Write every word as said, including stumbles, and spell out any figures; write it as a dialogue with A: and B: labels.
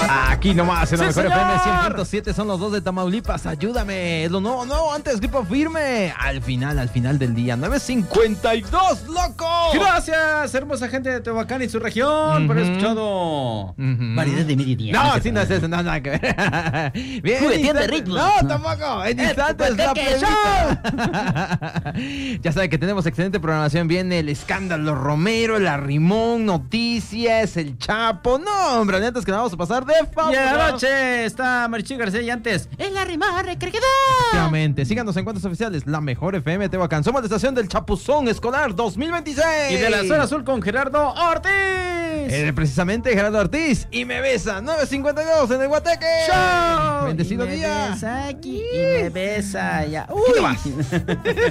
A: Aquí nomás en la
B: ¡Sí,
A: mejor F M
B: señor!
A: cien punto siete son los dos de Tamaulipas. Ayúdame. Es lo nuevo, nuevo. Antes, Grupo Firme. Al final, al final del día. nueve cincuenta y dos, loco.
B: Gracias, hermosa gente de Tehuacán y su región,
A: Ujú.
B: por haber escuchado
A: Ujú.
B: Variedad de Mediodía.
A: No,
B: se
A: sí, no es
B: puede.
A: eso, no, nada que ver. Bien,
B: Jugueteando
A: instantes-
B: de ritmos.
A: No, tampoco. En
B: El
A: instantes la
B: Guateque
A: plebita. Ya saben que tenemos excelente programación. Viene el escándalo Romero, el Arrimón, noticias, el Chapo. No, hombre, antes que nada vamos a pasar de famoso.
B: Y en la noche está Marichi García y antes el Arrimar Cargador.
A: Efectivamente, síganos en cuentas oficiales. La mejor F M Tehuacán. Somos la estación del Chapuzón Escolar dos mil veintiséis.
B: Y de la zona azul con Gerardo Ortiz.
A: Eh, precisamente Gerardo Ortiz. Y me besa. nueve cincuenta y dos en el Guateque.
B: ¡Chao!
A: Bendecido
B: Y me
A: día.
B: besa aquí y me besa allá.
A: Aquí
B: Uy.
A: nomás.